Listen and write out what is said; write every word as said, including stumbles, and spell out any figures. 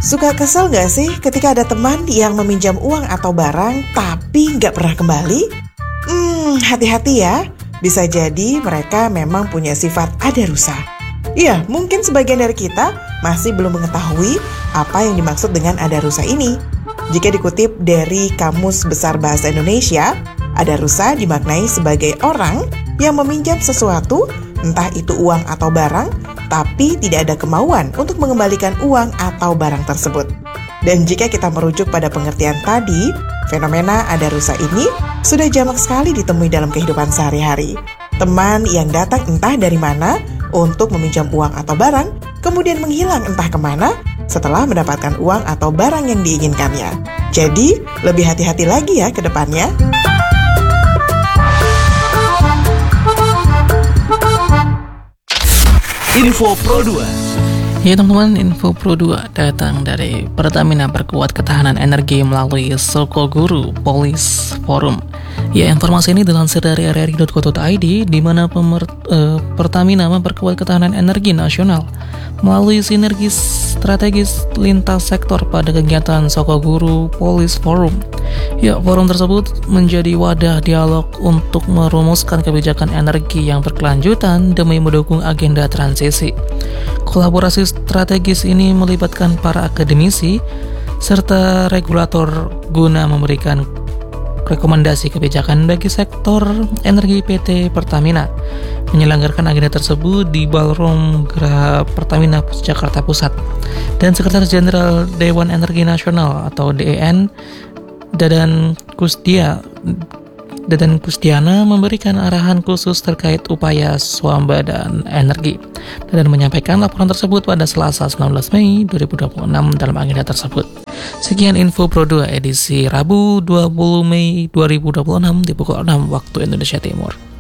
Suka kesel gak sih ketika ada teman yang meminjam uang atau barang tapi nggak pernah kembali? Hmm, hati-hati ya. Bisa jadi mereka memang punya sifat adarusa. Iya, mungkin sebagian dari kita masih belum mengetahui apa yang dimaksud dengan adarusa ini. Jika dikutip dari Kamus Besar Bahasa Indonesia, adarusa dimaknai sebagai orang yang meminjam sesuatu, entah itu uang atau barang, tapi tidak ada kemauan untuk mengembalikan uang atau barang tersebut. Dan jika kita merujuk pada pengertian tadi, fenomena adarusa ini sudah jamak sekali ditemui dalam kehidupan sehari-hari. Teman yang datang entah dari mana untuk meminjam uang atau barang, kemudian menghilang entah kemana setelah mendapatkan uang atau barang yang diinginkannya. Jadi, lebih hati-hati lagi ya ke depannya. Info Pro dua. Ya teman-teman, Info Pro dua datang dari Pertamina Perkuat Ketahanan Energi melalui Sokoguru Police Forum. Ya, informasi ini dilansir dari r r i dot co dot i d, di mana pemer, eh, Pertamina memperkuat ketahanan energi nasional melalui sinergi strategis lintas sektor pada kegiatan Sokoguru Police Forum. Ya, forum tersebut menjadi wadah dialog untuk merumuskan kebijakan energi yang berkelanjutan demi mendukung agenda transisi. Kolaborasi strategis ini melibatkan para akademisi serta regulator guna memberikan rekomendasi kebijakan bagi sektor energi P T Pertamina. Menyelenggarakan agenda tersebut di Ballroom Geraha Pertamina Jakarta Pusat. Dan Sekretaris Jenderal Dewan Energi Nasional atau D E N, Dadan Kusdia Dadan Kusdiana memberikan arahan khusus terkait upaya swasembada energi. Dadan menyampaikan laporan tersebut pada Selasa sembilan belas Mei dua ribu dua puluh enam dalam agenda tersebut. Sekian Info Pro dua edisi Rabu dua puluh Mei dua ribu dua puluh enam di pukul enam waktu Indonesia Timur.